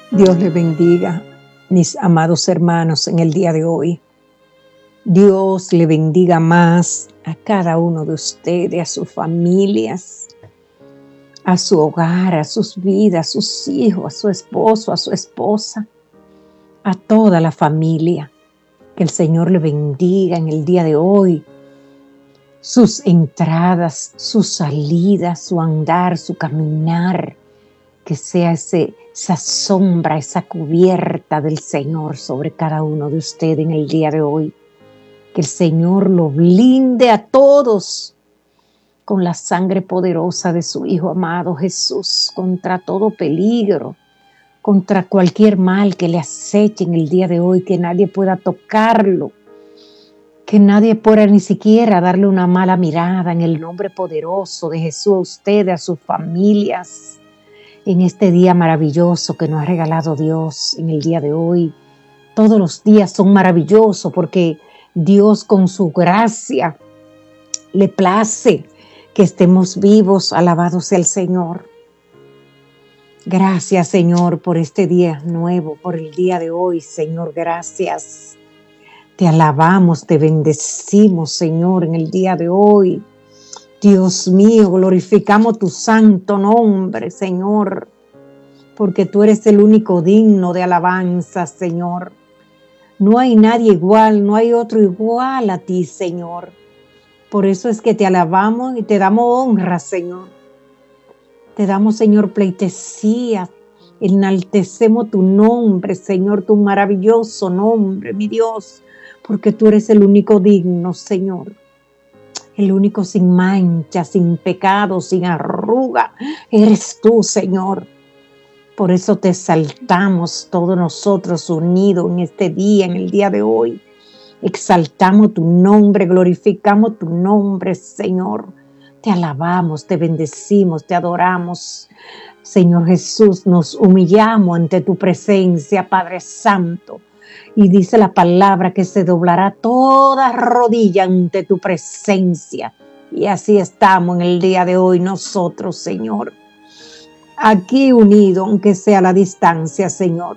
Dios les bendiga, mis amados hermanos, en el día de hoy. Dios le bendiga más a cada uno de ustedes, a sus familias, a su hogar, a sus vidas, a sus hijos, a su esposo, a su esposa, a toda la familia. Que el Señor le bendiga en el día de hoy. Sus entradas, sus salidas, su andar, su caminar. Que sea esa sombra, esa cubierta del Señor sobre cada uno de ustedes en el día de hoy. Que el Señor lo blinde a todos con la sangre poderosa de su Hijo amado Jesús, contra todo peligro, contra cualquier mal que le aceche en el día de hoy, que nadie pueda tocarlo, que nadie pueda ni siquiera darle una mala mirada, en el nombre poderoso de Jesús, a ustedes, a sus familias, en este día maravilloso que nos ha regalado Dios en el día de hoy. Todos los días son maravillosos porque Dios con su gracia le place que estemos vivos. Alabado sea el Señor. Gracias, Señor, por este día nuevo, por el día de hoy, Señor, gracias. Te alabamos, te bendecimos, Señor, en el día de hoy. Dios mío, glorificamos tu santo nombre, Señor, porque tú eres el único digno de alabanza, Señor. No hay nadie igual, no hay otro igual a ti, Señor. Por eso es que te alabamos y te damos honra, Señor. Te damos, Señor, pleitesía. Enaltecemos tu nombre, Señor, tu maravilloso nombre, mi Dios, porque tú eres el único digno, Señor. El único sin mancha, sin pecado, sin arruga. Eres tú, Señor. Por eso te exaltamos todos nosotros unidos en este día, en el día de hoy. Exaltamos tu nombre, glorificamos tu nombre, Señor. Te alabamos, te bendecimos, te adoramos. Señor Jesús, nos humillamos ante tu presencia, Padre Santo. Y dice la palabra que se doblará toda rodilla ante tu presencia. Y así estamos en el día de hoy nosotros, Señor. Aquí unido, aunque sea a la distancia, Señor.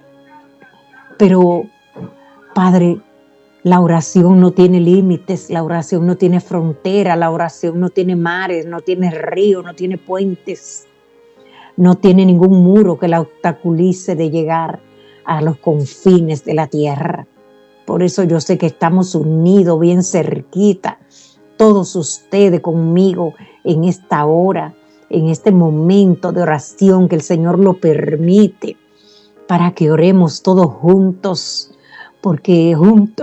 Pero, Padre, la oración no tiene límites, la oración no tiene frontera, la oración no tiene mares, no tiene ríos, no tiene puentes. No tiene ningún muro que la obstaculice de llegar a los confines de la tierra. Por eso yo sé que estamos unidos bien cerquita, todos ustedes conmigo en esta hora, en este momento de oración que el Señor lo permite, para que oremos todos juntos, porque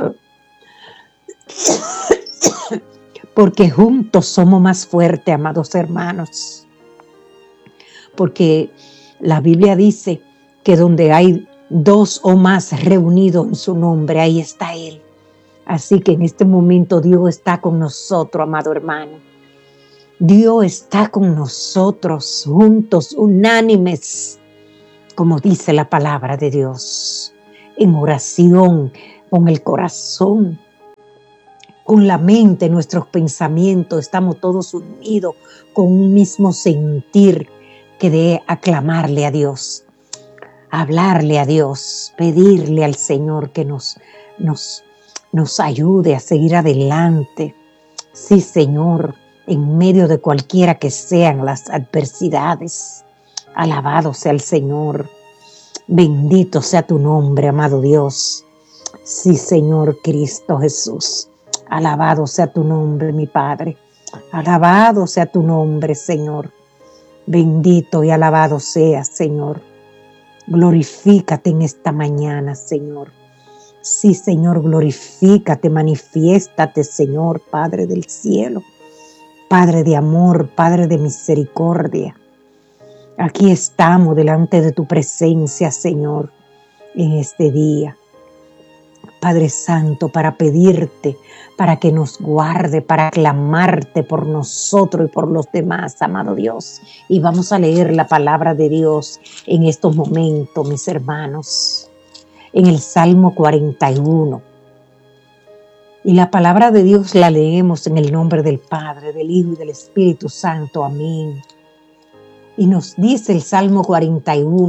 juntos somos más fuertes, amados hermanos. Porque la Biblia dice que donde hay dos o más reunidos en su nombre, ahí está Él. Así que en este momento Dios está con nosotros, amado hermano. Dios está con nosotros, juntos, unánimes, como dice la palabra de Dios, en oración, con el corazón, con la mente, nuestros pensamientos, estamos todos unidos con un mismo sentir que de aclamarle a Dios, hablarle a Dios, pedirle al Señor que nos ayude a seguir adelante. Sí, Señor, en medio de cualquiera que sean las adversidades. Alabado sea el Señor. Bendito sea tu nombre, amado Dios. Sí, Señor Cristo Jesús. Alabado sea tu nombre, mi Padre. Alabado sea tu nombre, Señor. Bendito y alabado seas, Señor. Glorifícate en esta mañana, Señor. Sí, Señor, glorifícate, manifiéstate, Señor, Padre del cielo, Padre de amor, Padre de misericordia. Aquí estamos delante de tu presencia, Señor, en este día. Padre Santo, para pedirte, para que nos guarde, para clamarte por nosotros y por los demás, amado Dios. Y vamos a leer la palabra de Dios en estos momentos, mis hermanos, en el Salmo 41. Y la palabra de Dios la leemos en el nombre del Padre, del Hijo y del Espíritu Santo. Amén. Y nos dice el Salmo 41,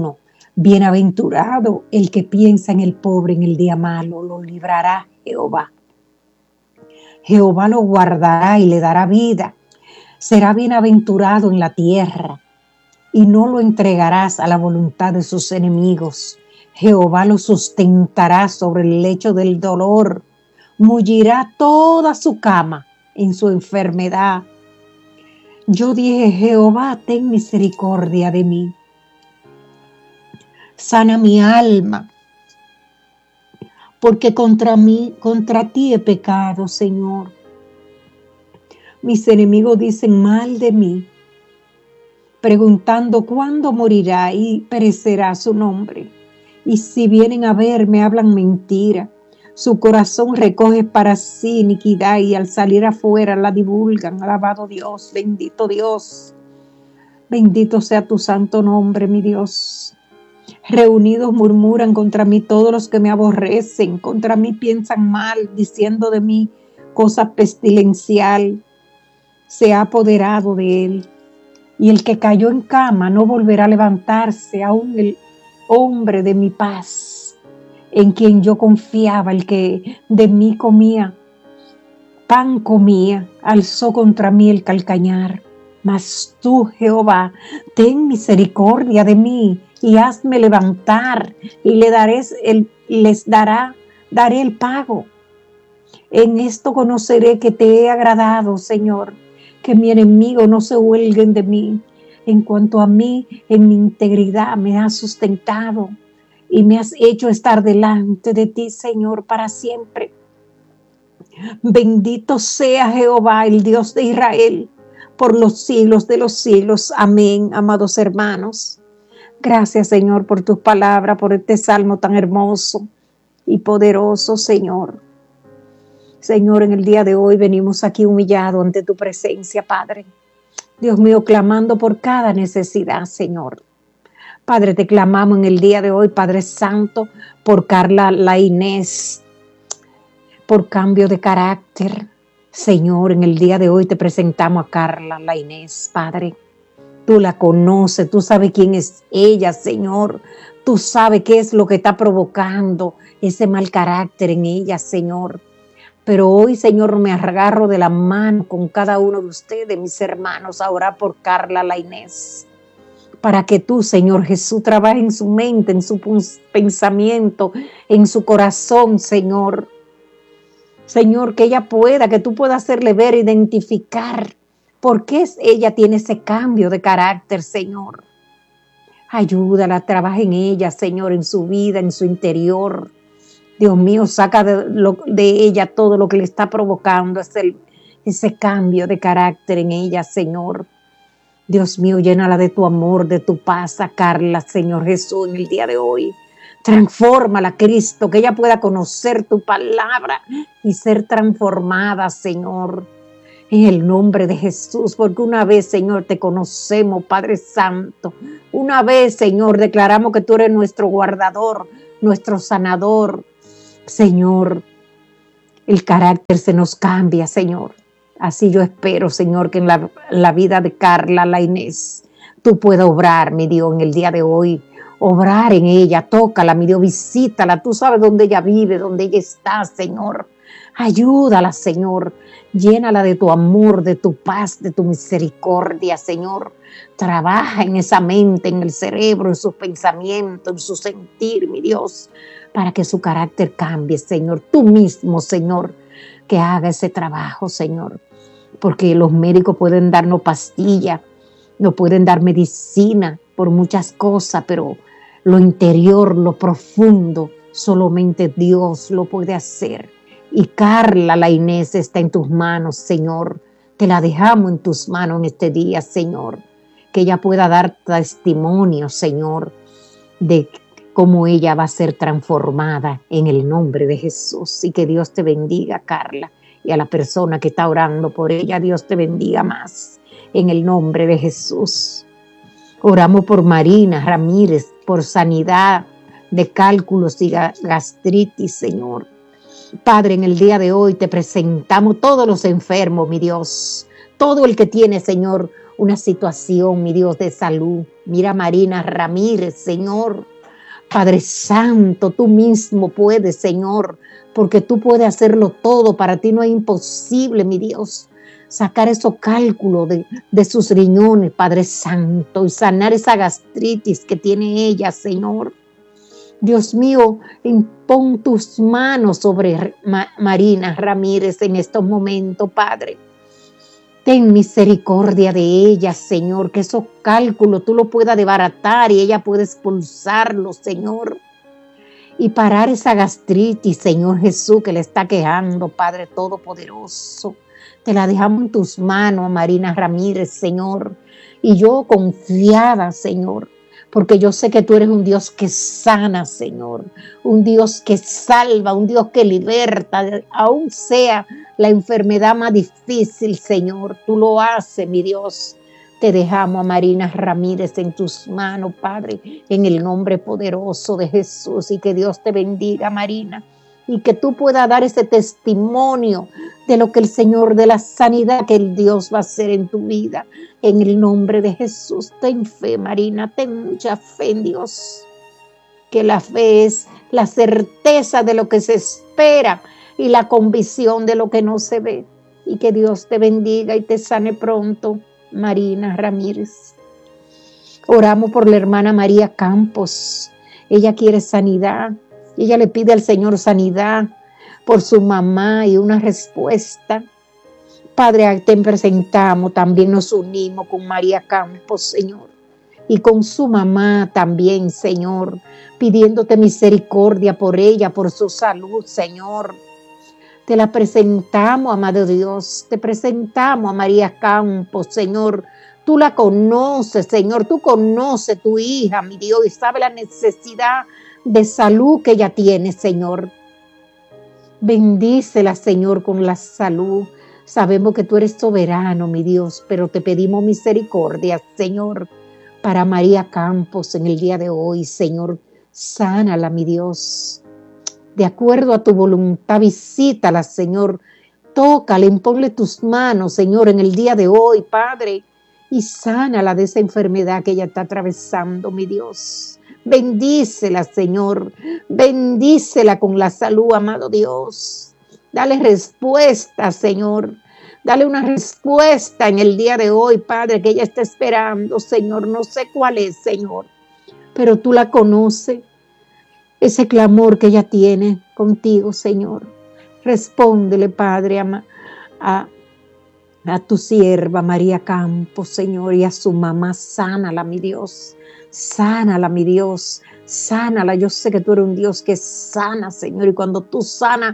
Bienaventurado el que piensa en el pobre en el día malo, lo librará Jehová. Jehová lo guardará y le dará vida. Será bienaventurado en la tierra y no lo entregarás a la voluntad de sus enemigos. Jehová lo sustentará sobre el lecho del dolor. Mullirá toda su cama en su enfermedad. Yo dije, Jehová, ten misericordia de mí. Sana mi alma, porque contra ti he pecado, Señor. Mis enemigos dicen mal de mí, preguntando cuándo morirá y perecerá su nombre. Y si vienen a verme, hablan mentira. Su corazón recoge para sí iniquidad y al salir afuera la divulgan. Alabado Dios, bendito Dios. Bendito sea tu santo nombre, mi Dios. Reunidos murmuran contra mí todos los que me aborrecen. Contra mí piensan mal, diciendo de mí cosa pestilencial. Se ha apoderado de él. Y el que cayó en cama no volverá a levantarse, aún el hombre de mi paz, en quien yo confiaba, el que de mí comía, pan comía, alzó contra mí el calcañar. Mas tú, Jehová, ten misericordia de mí y hazme levantar y daré el pago. En esto conoceré que te he agradado, Señor, que mi enemigo no se huelguen de mí. En cuanto a mí, en mi integridad me has sustentado y me has hecho estar delante de ti, Señor, para siempre. Bendito sea Jehová, el Dios de Israel, por los siglos de los siglos. Amén, amados hermanos. Gracias, Señor, por tus palabras, por este salmo tan hermoso y poderoso, Señor. Señor, en el día de hoy venimos aquí humillados ante tu presencia, Padre. Dios mío, clamando por cada necesidad, Señor. Padre, te clamamos en el día de hoy, Padre Santo, por Carla Lainez, por cambio de carácter. Señor, en el día de hoy te presentamos a Carla Lainez, Padre. Tú la conoces, tú sabes quién es ella, Señor. Tú sabes qué es lo que está provocando ese mal carácter en ella, Señor. Pero hoy, Señor, me agarro de la mano con cada uno de ustedes, mis hermanos, a orar por Carla Lainez. Para que tú, Señor Jesús, trabajes en su mente, en su pensamiento, en su corazón, Señor. Señor, que ella pueda, que tú puedas hacerle ver, identificar por qué ella tiene ese cambio de carácter, Señor. Ayúdala, trabaja en ella, Señor, en su vida, en su interior. Dios mío, saca de ella todo lo que le está provocando ese cambio de carácter en ella, Señor. Dios mío, llénala de tu amor, de tu paz, sacarla, Señor Jesús, en el día de hoy. Transfórmala, Cristo, que ella pueda conocer tu palabra y ser transformada, Señor, en el nombre de Jesús, porque una vez, Señor, te conocemos, Padre Santo. Una vez, Señor, declaramos que tú eres nuestro guardador, nuestro sanador. Señor, el carácter se nos cambia, Señor. Así yo espero, Señor, que en la vida de Carla Lainez tú puedas obrar, mi Dios, en el día de hoy. Obrar en ella, tócala, mi Dios, visítala. Tú sabes dónde ella vive, dónde ella está, Señor. Ayúdala, Señor. Llénala de tu amor, de tu paz, de tu misericordia, Señor. Trabaja en esa mente, en el cerebro, en sus pensamientos, en su sentir, mi Dios, para que su carácter cambie, Señor. Tú mismo, Señor, que haga ese trabajo, Señor. Porque los médicos pueden darnos pastillas, nos pueden dar medicina por muchas cosas, pero lo interior, lo profundo, solamente Dios lo puede hacer. Y Carla Lainez está en tus manos, Señor. Te la dejamos en tus manos en este día, Señor. Que ella pueda dar testimonio, Señor, de cómo ella va a ser transformada en el nombre de Jesús. Y que Dios te bendiga, Carla. Y a la persona que está orando por ella, Dios te bendiga más. En el nombre de Jesús. Oramos por Marina Ramírez, por sanidad de cálculos y gastritis, Señor. Padre, en el día de hoy te presentamos todos los enfermos, mi Dios. Todo el que tiene, Señor, una situación, mi Dios, de salud. Mira Marina Ramírez, Señor. Padre Santo, tú mismo puedes, Señor, porque tú puedes hacerlo todo. Para ti no es imposible, mi Dios, sacar esos cálculos de sus riñones, Padre Santo, y sanar esa gastritis que tiene ella, Señor. Dios mío, pon tus manos sobre Marina Ramírez en estos momentos, Padre. Ten misericordia de ella, Señor, que esos cálculos tú lo puedas desbaratar y ella pueda expulsarlos, Señor. Y parar esa gastritis, Señor Jesús, que le está quejando, Padre Todopoderoso. Te la dejamos en tus manos, Marina Ramírez, Señor. Y yo confiada, Señor, porque yo sé que tú eres un Dios que sana, Señor, un Dios que salva, un Dios que liberta, aún sea la enfermedad más difícil, Señor, tú lo haces, mi Dios. Te dejamos a Marina Ramírez en tus manos, Padre, en el nombre poderoso de Jesús, y que Dios te bendiga, Marina, y que tú puedas dar ese testimonio de lo que el Señor, de la sanidad que el Dios va a hacer en tu vida. En el nombre de Jesús, ten fe, Marina, ten mucha fe en Dios, que la fe es la certeza de lo que se espera y la convicción de lo que no se ve. Y que Dios te bendiga y te sane pronto, Marina Ramírez. Oramos por la hermana María Campos. Ella quiere sanidad. Ella le pide al Señor sanidad por su mamá y una respuesta. Padre, te presentamos, también nos unimos con María Campos, Señor, y con su mamá también, Señor, pidiéndote misericordia por ella, por su salud, Señor. Te la presentamos, amado Dios, te presentamos a María Campos, Señor. Tú la conoces, Señor, tú conoces tu hija, mi Dios, y sabes la necesidad de salud que ella tiene, Señor. Bendícela, Señor, con la salud. Sabemos que tú eres soberano, mi Dios, pero te pedimos misericordia, Señor, para María Campos en el día de hoy, Señor. Sánala, mi Dios. De acuerdo a tu voluntad, visítala, Señor. Tócala, imponle tus manos, Señor, en el día de hoy, Padre, y sánala de esa enfermedad que ella está atravesando, mi Dios. Bendícela, Señor. Bendícela con la salud, amado Dios. Dale respuesta, Señor. Dale una respuesta en el día de hoy, Padre, que ella está esperando, Señor. No sé cuál es, Señor, pero tú la conoces. Ese clamor que ella tiene contigo, Señor. Respóndele, Padre, a tu sierva María Campos, Señor, y a su mamá. Sánala, mi Dios. Sánala, mi Dios. Sánala. Yo sé que tú eres un Dios que sana, Señor, y cuando tú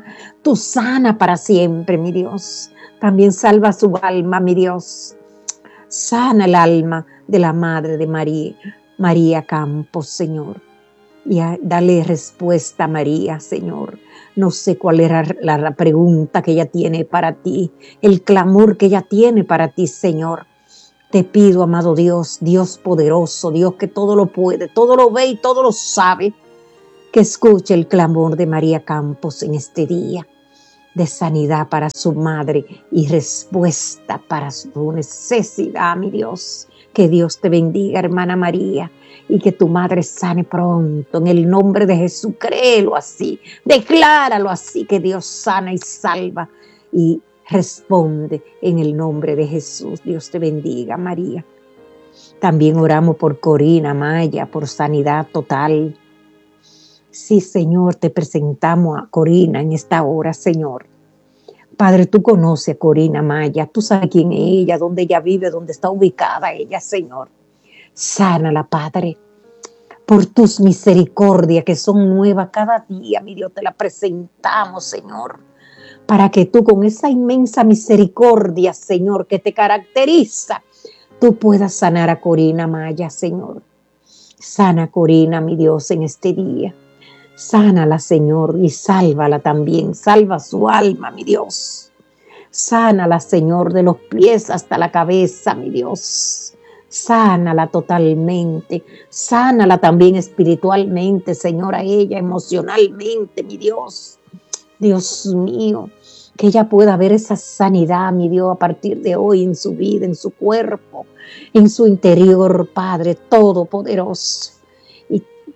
sana para siempre, mi Dios. También salva su alma, mi Dios. Sana el alma de la madre de María Campos, Señor. Y dale respuesta a María, Señor. No sé cuál era la pregunta que ella tiene para ti, el clamor que ella tiene para ti, Señor. Te pido, amado Dios, Dios poderoso, Dios que todo lo puede, todo lo ve y todo lo sabe, que escuche el clamor de María Campos en este día, de sanidad para su madre y respuesta para su necesidad, mi Dios. Que Dios te bendiga, hermana María, y que tu madre sane pronto en el nombre de Jesús. Créelo así, decláralo así, que Dios sana y salva y responde en el nombre de Jesús. Dios te bendiga, María. También oramos por Corina Maya, por sanidad total. Sí, Señor, te presentamos a Corina en esta hora, Señor. Padre, tú conoces a Corina Maya, tú sabes quién es ella, dónde ella vive, dónde está ubicada ella, Señor. Sánala, Padre, por tus misericordias que son nuevas cada día, mi Dios, te la presentamos, Señor, para que tú con esa inmensa misericordia, Señor, que te caracteriza, tú puedas sanar a Corina Maya, Señor. Sana a Corina, mi Dios, en este día. Sánala, Señor, y sálvala también. Salva su alma, mi Dios. Sánala, Señor, de los pies hasta la cabeza, mi Dios. Sánala totalmente. Sánala también espiritualmente, Señor, a ella, emocionalmente, mi Dios. Dios mío, que ella pueda ver esa sanidad, mi Dios, a partir de hoy en su vida, en su cuerpo, en su interior, Padre Todopoderoso. Y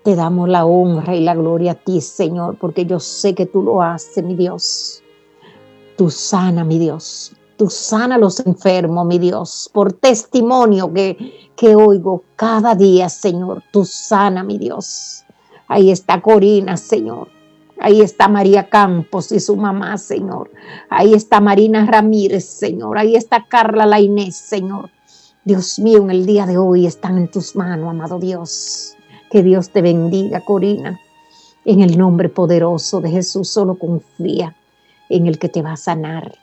Te damos la honra y la gloria a ti, Señor, porque yo sé que tú lo haces, mi Dios. Tú sana, mi Dios. Tú sana a los enfermos, mi Dios. Por testimonio que oigo cada día, Señor. Tú sana, mi Dios. Ahí está Corina, Señor. Ahí está María Campos y su mamá, Señor. Ahí está Marina Ramírez, Señor. Ahí está Carla La Inés, Señor. Dios mío, en el día de hoy están en tus manos, amado Dios. Que Dios te bendiga, Corina. En el nombre poderoso de Jesús, solo confía en el que te va a sanar.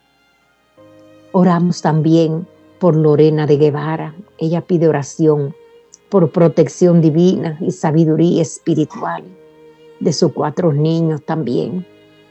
Oramos también por Lorena de Guevara. Ella pide oración por protección divina y sabiduría espiritual de sus 4 niños también.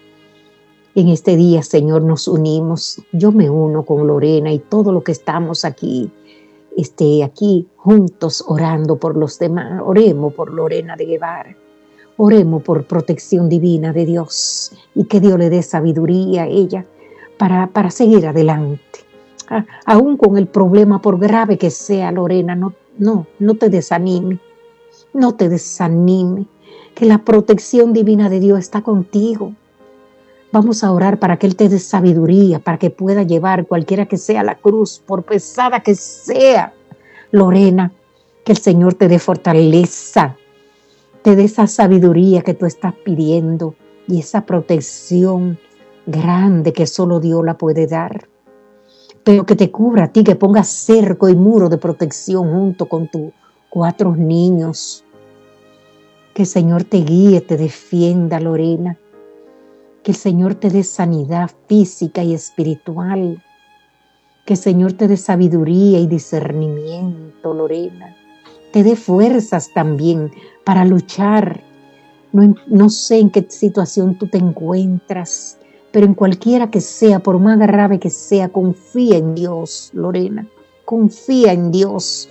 En este día, Señor, nos unimos. Yo me uno con Lorena y todo lo que estamos aquí, aquí juntos orando por los demás. Oremos por Lorena de Guevara. Oremos por protección divina de Dios y que Dios le dé sabiduría a ella para seguir adelante. Aún con el problema, por grave que sea, Lorena, no te desanime. No te desanime, que la protección divina de Dios está contigo. Vamos a orar para que Él te dé sabiduría, para que pueda llevar cualquiera que sea la cruz, por pesada que sea. Lorena, que el Señor te dé fortaleza, te dé esa sabiduría que tú estás pidiendo y esa protección grande que solo Dios la puede dar. Pero que te cubra a ti, que ponga cerco y muro de protección junto con tus 4 niños. Que el Señor te guíe, te defienda, Lorena. Que el Señor te dé sanidad física y espiritual. Que el Señor te dé sabiduría y discernimiento, Lorena. Te dé fuerzas también para luchar. No sé en qué situación tú te encuentras, pero en cualquiera que sea, por más grave que sea, confía en Dios, Lorena. Confía en Dios,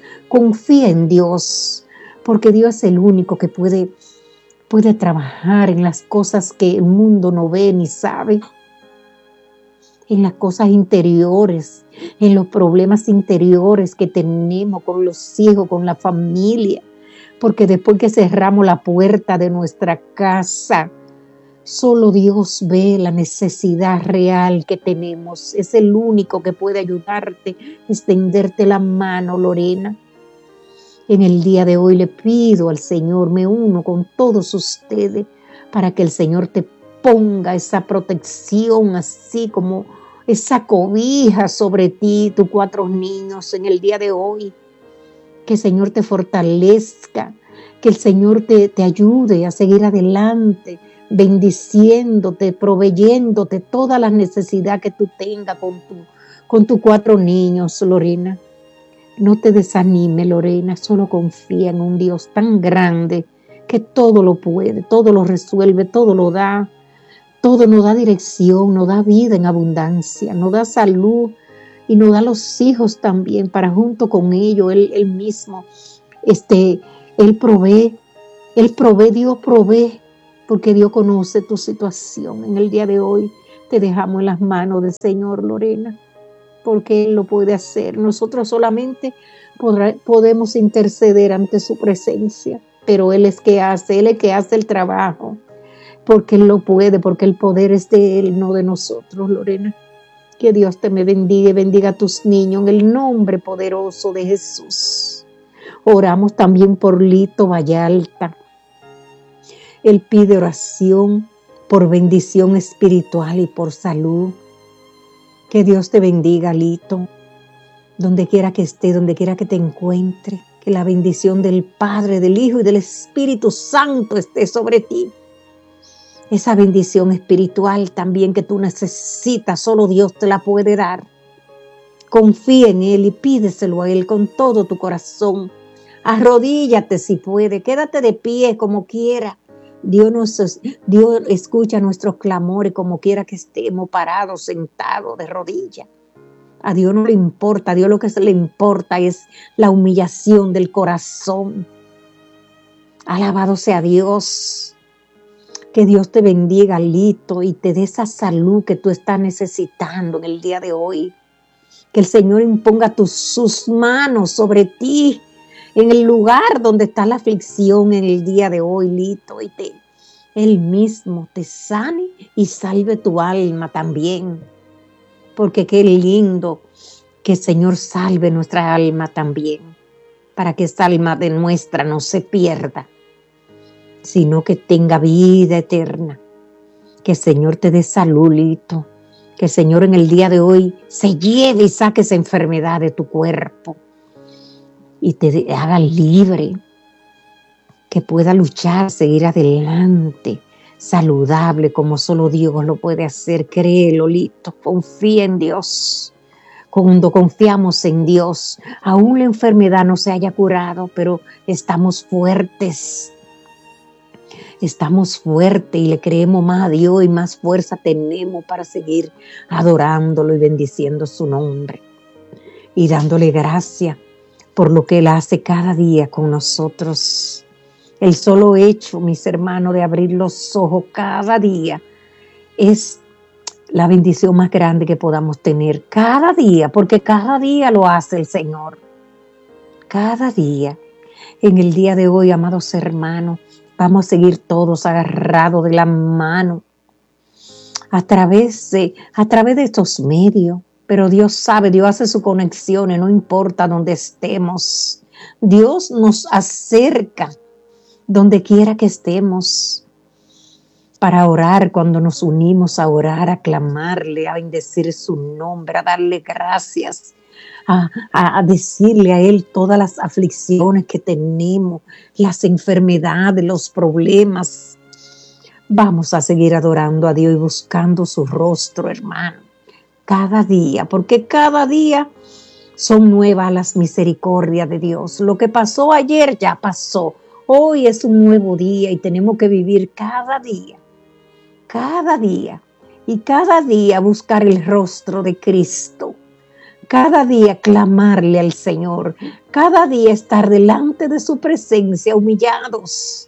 porque Dios es el único que puede trabajar en las cosas que el mundo no ve ni sabe, en las cosas interiores, en los problemas interiores que tenemos con los hijos, con la familia, porque después que cerramos la puerta de nuestra casa, solo Dios ve la necesidad real que tenemos. Es el único que puede ayudarte, extenderte la mano, Lorena. En el día de hoy le pido al Señor, me uno con todos ustedes para que el Señor te ponga esa protección, así como esa cobija sobre ti, tus 4 niños en el día de hoy. Que el Señor te fortalezca, que el Señor te ayude a seguir adelante, bendiciéndote, proveyéndote toda la necesidad que tú tengas con tus 4 niños, Lorena. No te desanime, Lorena, solo confía en un Dios tan grande que todo lo puede, todo lo resuelve, todo lo da, todo nos da dirección, nos da vida en abundancia, nos da salud y nos da los hijos también para junto con ellos, Él mismo, Él provee, Dios provee, porque Dios conoce tu situación. En el día de hoy te dejamos en las manos del Señor, Lorena, porque Él lo puede hacer. Nosotros solamente podemos interceder ante su presencia, pero Él es el que hace el trabajo, porque Él lo puede, porque el poder es de Él, no de nosotros, Lorena. Que Dios te me bendiga y bendiga a tus niños en el nombre poderoso de Jesús. Oramos también por Lito Vallalta. Él pide oración por bendición espiritual y por salud. Que Dios te bendiga, Lito, donde quiera que esté, donde quiera que te encuentre. Que la bendición del Padre, del Hijo y del Espíritu Santo esté sobre ti. Esa bendición espiritual también que tú necesitas, solo Dios te la puede dar. Confía en Él y pídeselo a Él con todo tu corazón. Arrodíllate si puede, quédate de pie como quiera. Dios escucha nuestros clamores como quiera que estemos parados, sentados, de rodillas. A Dios no le importa, a Dios lo que le importa es la humillación del corazón. Alabado sea Dios. Que Dios te bendiga, Lito, y te dé esa salud que tú estás necesitando en el día de hoy. Que el Señor imponga sus manos sobre ti en el lugar donde está la aflicción en el día de hoy, Lito, y Él mismo te sane y salve tu alma también. Porque qué lindo que el Señor salve nuestra alma también, para que esta alma de nuestra no se pierda, sino que tenga vida eterna. Que el Señor te dé salud, Lito. Que el Señor en el día de hoy se lleve y saque esa enfermedad de tu cuerpo y te haga libre. Que pueda luchar, seguir adelante, saludable como solo Dios lo puede hacer. Créelo, Lito. Confía en Dios. Cuando confiamos en Dios, aún la enfermedad no se haya curado, pero estamos fuertes. Estamos fuertes y le creemos más a Dios y más fuerza tenemos para seguir adorándolo y bendiciendo su nombre. Y dándole gracias por lo que Él hace cada día con nosotros. El solo hecho, mis hermanos, de abrir los ojos cada día es la bendición más grande que podamos tener cada día, porque cada día lo hace el Señor. Cada día. En el día de hoy, amados hermanos, vamos a seguir todos agarrados de la mano a través de estos medios. Pero Dios sabe, Dios hace sus conexiones, no importa dónde estemos. Dios nos acerca donde quiera que estemos para orar, cuando nos unimos a orar, a clamarle, a bendecir su nombre, a darle gracias, a decirle a Él todas las aflicciones que tenemos, las enfermedades, los problemas. Vamos a seguir adorando a Dios y buscando su rostro, hermano, cada día, porque cada día son nuevas las misericordias de Dios. Lo que pasó ayer ya pasó. Hoy es un nuevo día y tenemos que vivir cada día y cada día buscar el rostro de Cristo. Cada día clamarle al Señor, cada día estar delante de su presencia humillados,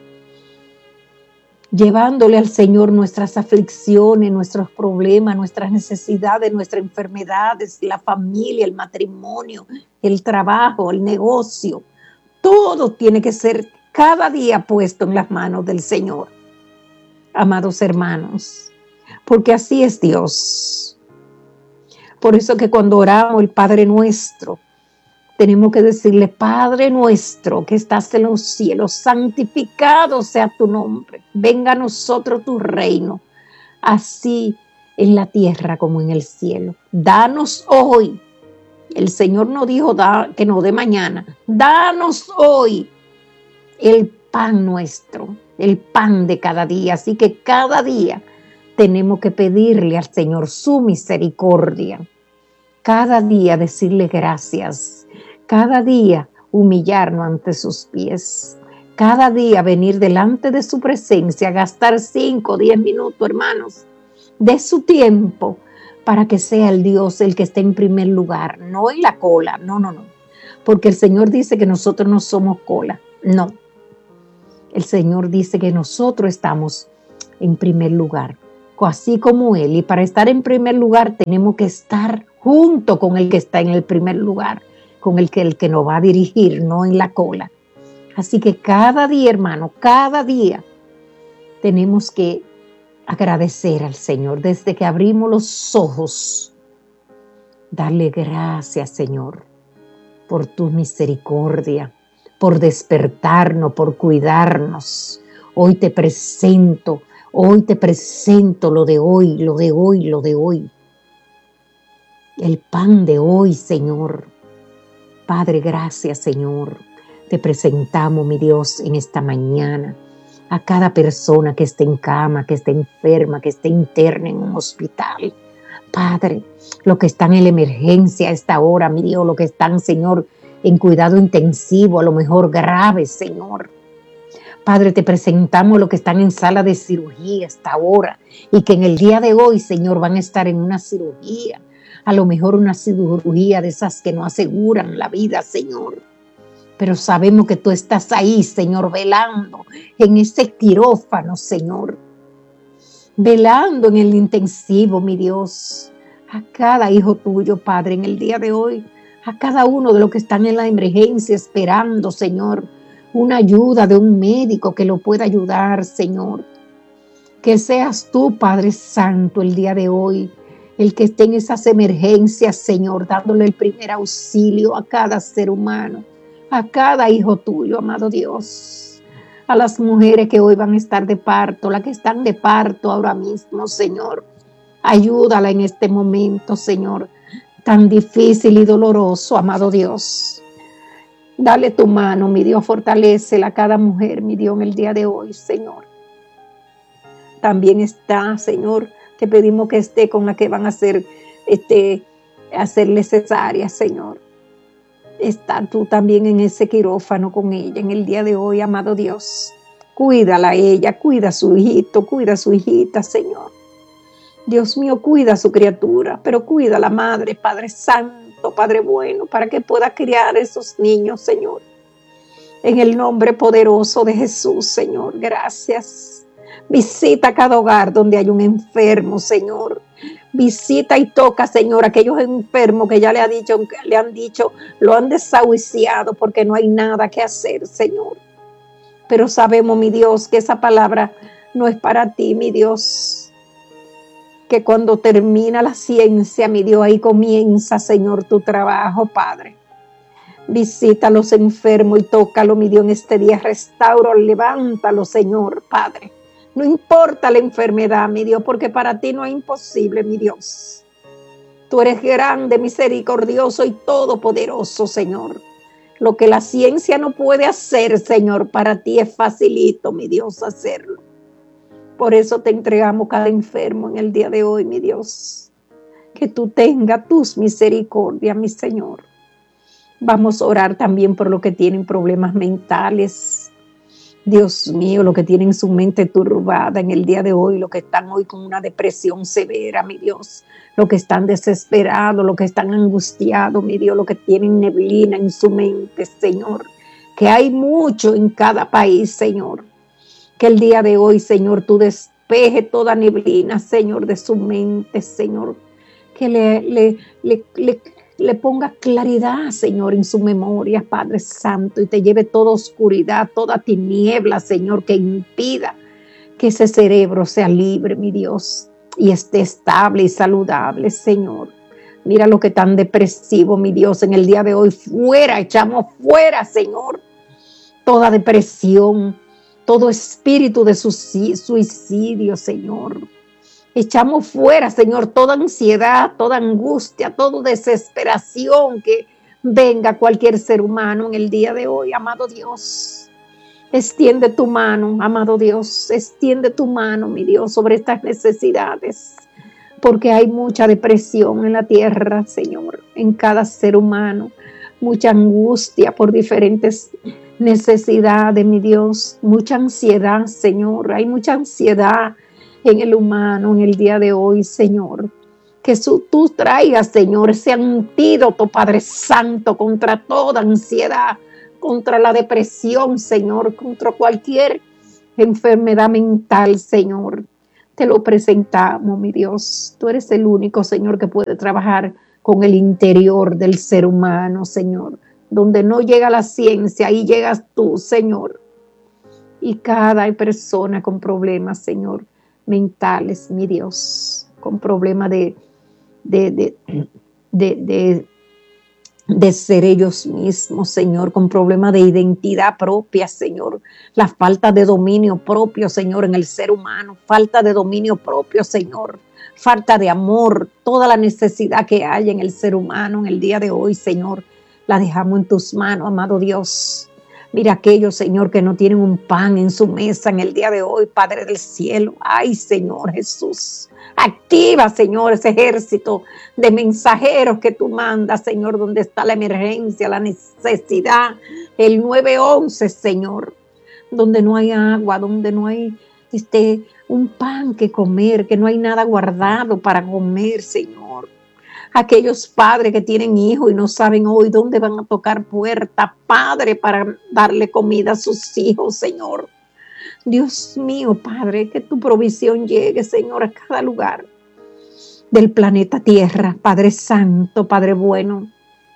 llevándole al Señor nuestras aflicciones, nuestros problemas, nuestras necesidades, nuestras enfermedades, la familia, el matrimonio, el trabajo, el negocio. Todo tiene que ser cada día puesto en las manos del Señor, amados hermanos, porque así es Dios. Por eso que cuando oramos el Padre Nuestro, tenemos que decirle: Padre nuestro que estás en los cielos, santificado sea tu nombre, venga a nosotros tu reino, así en la tierra como en el cielo. Danos hoy, el Señor no dijo que nos dé mañana, danos hoy el pan nuestro, el pan de cada día. Así que cada día tenemos que pedirle al Señor su misericordia, cada día decirle gracias, cada día humillarnos ante sus pies, cada día venir delante de su presencia, gastar 5 o 10 minutos, hermanos, de su tiempo, para que sea el Dios el que esté en primer lugar, no en la cola, no, porque el Señor dice que nosotros no somos cola, no. El Señor dice que nosotros estamos en primer lugar, así como Él, y para estar en primer lugar tenemos que estar junto con el que está en el primer lugar, con el que nos va a dirigir, no en la cola. Así que cada día, hermano, cada día tenemos que agradecer al Señor desde que abrimos los ojos. Darle gracias, Señor, por tu misericordia, por despertarnos, por cuidarnos. Hoy te presento lo de hoy. El pan de hoy, Señor. Padre, gracias, Señor. Te presentamos, mi Dios, en esta mañana a cada persona que esté en cama, que esté enferma, que esté interna en un hospital. Padre, los que están en la emergencia a esta hora, mi Dios, los que están, Señor, en cuidado intensivo, a lo mejor grave, Señor. Padre, te presentamos los que están en sala de cirugía hasta ahora y que en el día de hoy, Señor, van a estar en una cirugía. A lo mejor una cirugía de esas que no aseguran la vida, Señor. Pero sabemos que tú estás ahí, Señor, velando en ese quirófano, Señor. Velando en el intensivo, mi Dios. A cada hijo tuyo, Padre, en el día de hoy. a cada uno de los que están en la emergencia esperando, Señor, una ayuda de un médico que lo pueda ayudar, Señor. Que seas tú, Padre Santo, el día de hoy, el que esté en esas emergencias, Señor, dándole el primer auxilio a cada ser humano, a cada hijo tuyo, amado Dios. A las mujeres que hoy van a estar de parto, las que están de parto ahora mismo, Señor. Ayúdala en este momento, Señor, tan difícil y doloroso, amado Dios. Dale tu mano, mi Dios, fortalécela a cada mujer, mi Dios, en el día de hoy, Señor. También está, Señor, te pedimos que esté con la que van a hacerle cesárea, Señor. Está tú también en ese quirófano con ella en el día de hoy, amado Dios. Cuídala a ella, cuida a su hijito, cuida a su hijita, Señor. Dios mío, cuida a su criatura, pero cuida a la madre, Padre Santo, Padre bueno, para que pueda criar a esos niños, Señor. En el nombre poderoso de Jesús, Señor, gracias. Visita cada hogar donde hay un enfermo, Señor. Visita y toca, Señor, aquellos enfermos que ya le han dicho, lo han desahuciado porque no hay nada que hacer, Señor. Pero sabemos, mi Dios, que esa palabra no es para ti, mi Dios. Que cuando termina la ciencia, mi Dios, ahí comienza, Señor, tu trabajo, Padre. Visita a los enfermos y tócalo, mi Dios, en este día. Restauro, levántalo, Señor, Padre. No importa la enfermedad, mi Dios, porque para ti no es imposible, mi Dios. Tú eres grande, misericordioso y todopoderoso, Señor. Lo que la ciencia no puede hacer, Señor, para ti es facilito, mi Dios, hacerlo. Por eso te entregamos cada enfermo en el día de hoy, mi Dios. Que tú tengas tus misericordias, mi Señor. Vamos a orar también por los que tienen problemas mentales. Dios mío, los que tienen su mente turbada en el día de hoy, los que están hoy con una depresión severa, mi Dios, los que están desesperados, los que están angustiados, mi Dios, los que tienen neblina en su mente, Señor, que hay mucho en cada país, Señor, que el día de hoy, Señor, tú despeje toda neblina, Señor, de su mente, Señor, que le ponga claridad, Señor, en su memoria, Padre Santo, y te lleve toda oscuridad, toda tiniebla, Señor, que impida que ese cerebro sea libre, mi Dios, y esté estable y saludable, Señor. Mira lo que tan depresivo, mi Dios, en el día de hoy, fuera, echamos fuera, Señor, toda depresión, todo espíritu de suicidio, Señor. Echamos fuera, Señor, toda ansiedad, toda angustia, toda desesperación que venga a cualquier ser humano en el día de hoy, amado Dios. Extiende tu mano, amado Dios, extiende tu mano, mi Dios, sobre estas necesidades, porque hay mucha depresión en la tierra, Señor, en cada ser humano, mucha angustia por diferentes necesidades, mi Dios, mucha ansiedad, Señor, hay mucha ansiedad en el humano en el día de hoy, Señor. Que tú traigas, Señor, ese antídoto, Padre Santo, contra toda ansiedad, contra la depresión, Señor, contra cualquier enfermedad mental, Señor. Te lo presentamos, mi Dios. Tú eres el único, Señor, que puede trabajar con el interior del ser humano, Señor. Donde no llega la ciencia, ahí llegas tú, Señor. Y cada persona con problemas, Señor, mentales, mi Dios, con problemas de ser ellos mismos, Señor, con problemas de identidad propia, Señor, la falta de dominio propio, Señor, en el ser humano, falta de dominio propio, Señor, falta de amor, toda la necesidad que hay en el ser humano en el día de hoy, Señor, la dejamos en tus manos, amado Dios. Mira aquellos, Señor, que no tienen un pan en su mesa en el día de hoy, Padre del cielo. Ay, Señor Jesús, activa, Señor, ese ejército de mensajeros que tú mandas, Señor, donde está la emergencia, la necesidad, el 911, Señor, donde no hay agua, donde no hay un pan que comer, que no hay nada guardado para comer, Señor. Aquellos padres que tienen hijos y no saben hoy dónde van a tocar puerta, Padre, para darle comida a sus hijos, Señor. Dios mío, Padre, que tu provisión llegue, Señor, a cada lugar del planeta Tierra, Padre Santo, Padre bueno.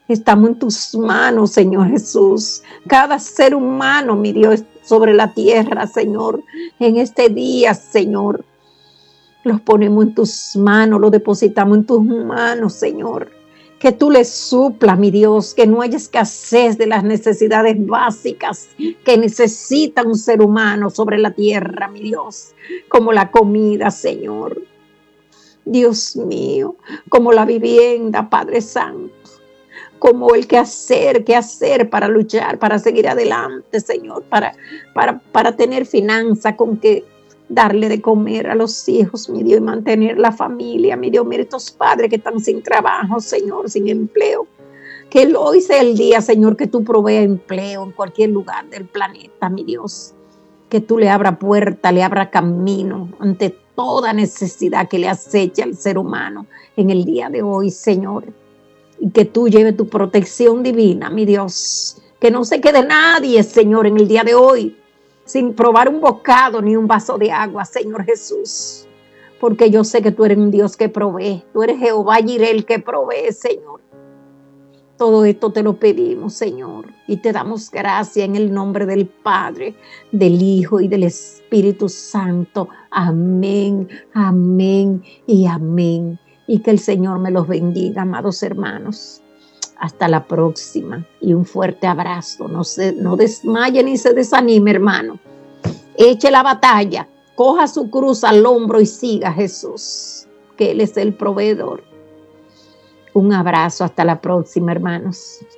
Estamos en tus manos, Señor Jesús. Cada ser humano, mi Dios, sobre la tierra, Señor, en este día, Señor, los ponemos en tus manos, los depositamos en tus manos, Señor. Que tú les suplas, mi Dios, que no haya escasez de las necesidades básicas que necesita un ser humano sobre la tierra, mi Dios, como la comida, Señor. Dios mío, como la vivienda, Padre Santo, como el qué hacer para luchar, para seguir adelante, Señor, para tener finanzas con que darle de comer a los hijos, mi Dios, y mantener la familia, mi Dios. Mira estos padres que están sin trabajo, Señor, sin empleo. Que hoy sea el día, Señor, que tú proveas empleo en cualquier lugar del planeta, mi Dios. Que tú le abra puerta, le abra camino ante toda necesidad que le acecha al ser humano en el día de hoy, Señor. Y que tú lleves tu protección divina, mi Dios. Que no se quede nadie, Señor, en el día de hoy sin probar un bocado ni un vaso de agua, Señor Jesús. Porque yo sé que tú eres un Dios que provee. Tú eres Jehová Jireh, el que provee, Señor. Todo esto te lo pedimos, Señor. Y te damos gracias en el nombre del Padre, del Hijo y del Espíritu Santo. Amén, amén y amén. Y que el Señor me los bendiga, amados hermanos. Hasta la próxima y un fuerte abrazo. No desmaye ni se desanime, hermano. Eche la batalla, coja su cruz al hombro y siga a Jesús, que Él es el proveedor. Un abrazo, hasta la próxima, hermanos.